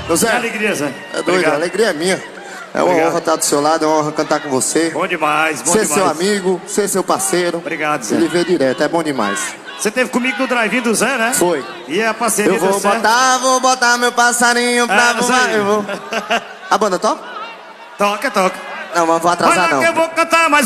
Ô Zé, que alegria, Zé. É doido, a alegria é minha. É uma honra estar do seu lado, é uma honra cantar com você. Bom demais, bom ser demais. Ser seu amigo, ser seu parceiro. Obrigado, Zé. Ele vê direto, é bom demais. Você teve comigo no drive-in do Zé, né? Foi. E a parceria Eu vou botar meu passarinho pra voar. Eu vou. A banda toca? Toca. Não, mas vou atrasar Olha não. que eu vou cantar mais